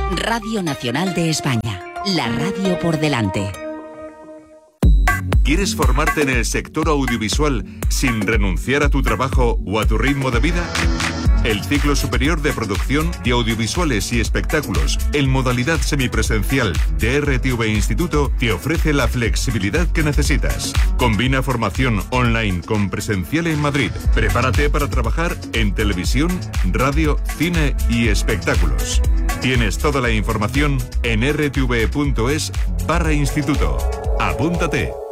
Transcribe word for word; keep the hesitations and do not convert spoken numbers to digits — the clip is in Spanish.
Radio Nacional de España, la radio por delante. ¿Quieres formarte en el sector audiovisual sin renunciar a tu trabajo o a tu ritmo de vida? El ciclo superior de producción de audiovisuales y espectáculos en modalidad semipresencial de R T V Instituto te ofrece la flexibilidad que necesitas. Combina formación online con presencial en Madrid. Prepárate para trabajar en televisión, radio, cine y espectáculos. Tienes toda la información en r t v punto es barra instituto. Apúntate.